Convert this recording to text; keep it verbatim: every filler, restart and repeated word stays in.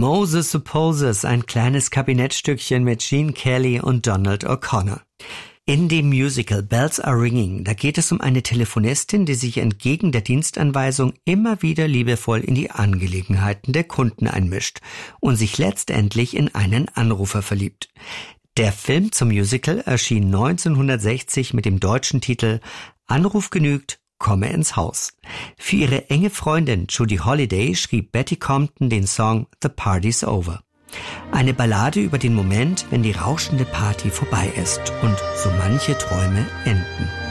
Moses Supposes, ein kleines Kabinettstückchen mit Gene Kelly und Donald O'Connor. In dem Musical Bells Are Ringing, da geht es um eine Telefonistin, die sich entgegen der Dienstanweisung immer wieder liebevoll in die Angelegenheiten der Kunden einmischt und sich letztendlich in einen Anrufer verliebt. Der Film zum Musical erschien neunzehnhundertsechzig mit dem deutschen Titel Anruf genügt, komme ins Haus. Für ihre enge Freundin Judy Holliday schrieb Betty Compton den Song The Party's Over. Eine Ballade über den Moment, wenn die rauschende Party vorbei ist und so manche Träume enden.